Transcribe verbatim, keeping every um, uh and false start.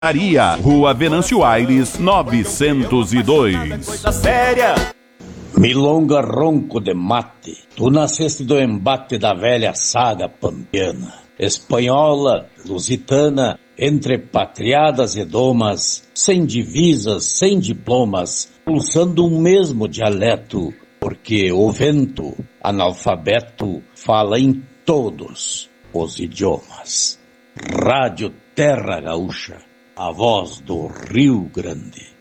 Maria, Rua Venâncio Aires, novecentos e dois. Coisa séria. Milonga ronco de mate, tu nasceste do embate da velha saga pampiana, espanhola, lusitana, entre patriadas e domas, sem divisas, sem diplomas, pulsando um mesmo dialeto, porque o vento, analfabeto, fala em todos os idiomas. Rádio Terra Gaúcha, a voz do Rio Grande.